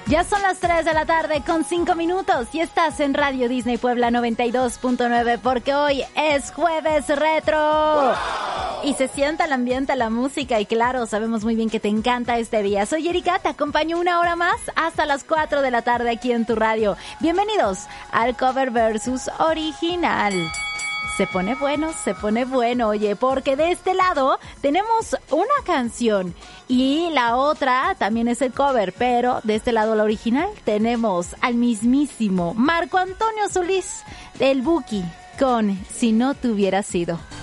Ya son las 3 de la tarde con 5 minutos y estás en Radio Disney Puebla 92.9 porque hoy es Jueves Retro. ¡Wow! Y se sienta el ambiente, la música y claro, sabemos muy bien que te encanta este día. Soy Erika, te acompaño una hora más hasta las 4 de la tarde aquí en tu radio. Bienvenidos al Cover versus Original. Se pone bueno, oye, porque de este lado tenemos una canción y la otra también es el cover, pero de este lado la original tenemos al mismísimo Marco Antonio Solís del Buki con Si no te hubiera sido.